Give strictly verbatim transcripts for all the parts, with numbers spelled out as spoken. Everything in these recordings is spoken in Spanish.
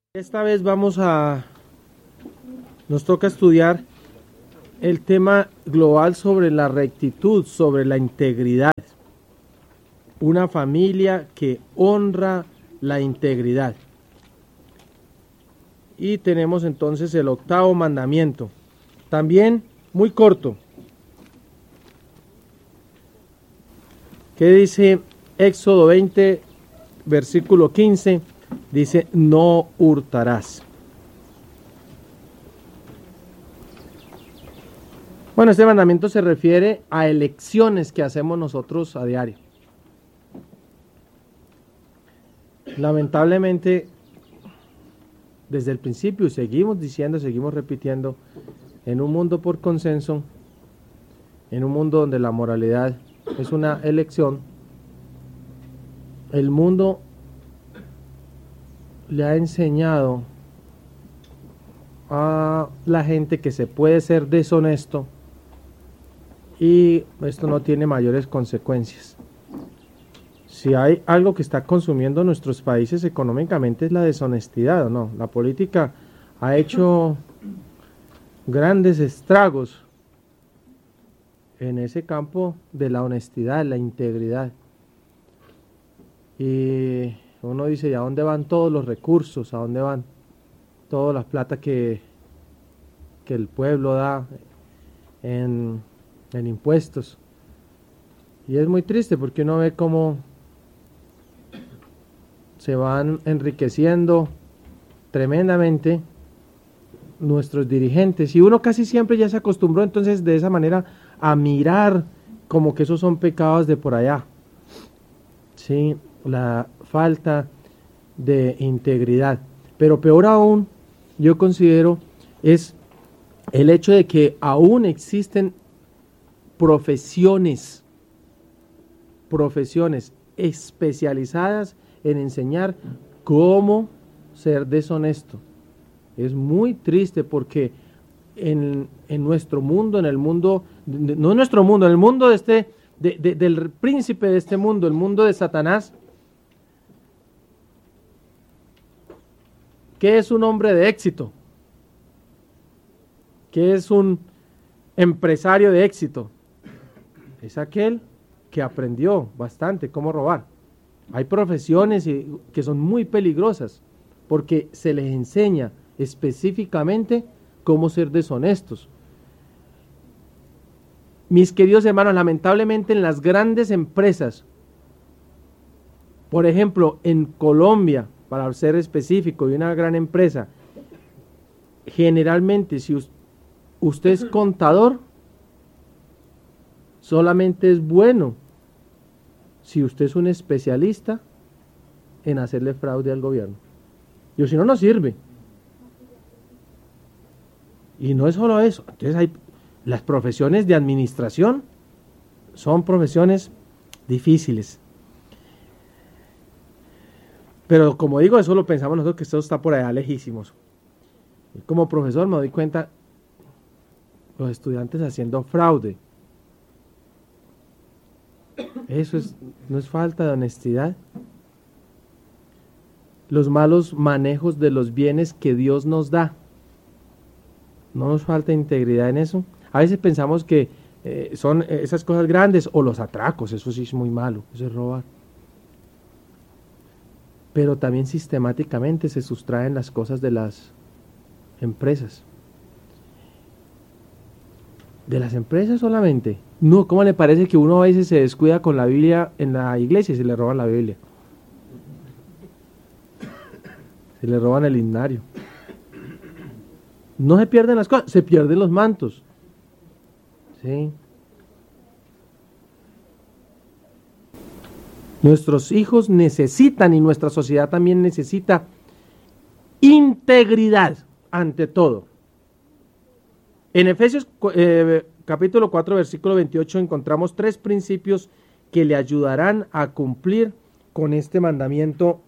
Esta vez vamos a, nos toca estudiar el tema global sobre la rectitud, sobre la integridad. Una familia que honra la integridad. Y tenemos entonces el octavo mandamiento, también muy corto. ¿Qué dice Éxodo veinte, versículo quince? Dice, no hurtarás. Bueno, este mandamiento se refiere a elecciones que hacemos nosotros a diario. Lamentablemente, desde el principio, seguimos diciendo, seguimos repitiendo, en un mundo por consenso, en un mundo donde la moralidad es una elección, el mundo le ha enseñado a la gente que se puede ser deshonesto y esto no tiene mayores consecuencias. Si hay algo que está consumiendo nuestros países económicamente es la deshonestidad, ¿o no? La política ha hecho grandes estragos en ese campo de la honestidad, la integridad. Y uno dice, ¿y a dónde van todos los recursos? ¿A dónde van toda la plata que, que el pueblo da en, en impuestos? Y es muy triste porque uno ve cómo se van enriqueciendo tremendamente nuestros dirigentes. Y uno casi siempre ya se acostumbró entonces de esa manera a mirar como que esos son pecados de por allá. Sí, la falta de integridad. Pero peor aún, yo considero, es el hecho de que aún existen profesiones, profesiones especializadas en enseñar cómo ser deshonesto. Es muy triste porque en, en nuestro mundo, en el mundo, no en nuestro mundo, en el mundo de este, de, de, del príncipe de este mundo, el mundo de Satanás, ¿qué es un hombre de éxito? ¿Qué es un empresario de éxito? Es aquel que aprendió bastante cómo robar. Hay profesiones que son muy peligrosas porque se les enseña específicamente cómo ser deshonestos. Mis queridos hermanos, lamentablemente en las grandes empresas, por ejemplo, en Colombia, para ser específico, de una gran empresa, generalmente si usted es contador, solamente es bueno si usted es un especialista en hacerle fraude al gobierno. Y si no, no sirve. Y no es solo eso. Entonces hay las profesiones de administración, son profesiones difíciles. Pero como digo, eso lo pensamos nosotros que esto está por allá lejísimos. Y como profesor me doy cuenta, los estudiantes haciendo fraude. Eso es, no es falta de honestidad. Los malos manejos de los bienes que Dios nos da. No nos falta integridad en eso. A veces pensamos que eh, son esas cosas grandes, o los atracos, eso sí es muy malo, eso es robar. Pero también sistemáticamente se sustraen las cosas de las empresas. ¿De las empresas solamente? No, ¿cómo le parece que uno a veces se descuida con la Biblia en la iglesia y se le roban la Biblia? Se le roban el himnario. No se pierden las cosas, se pierden los mantos. ¿Sí? Nuestros hijos necesitan, y nuestra sociedad también necesita, integridad ante todo. En Efesios eh, capítulo cuatro, versículo veintiocho, encontramos tres principios que le ayudarán a cumplir con este mandamiento: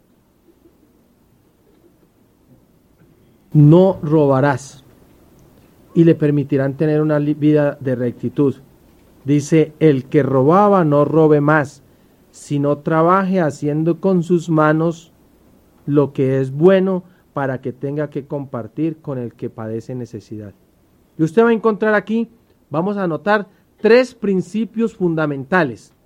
no robarás, y le permitirán tener una vida de rectitud. Dice, el que robaba no robe más, sino trabaje haciendo con sus manos lo que es bueno, para que tenga que compartir con el que padece necesidad. Y usted va a encontrar aquí, vamos a anotar tres principios fundamentales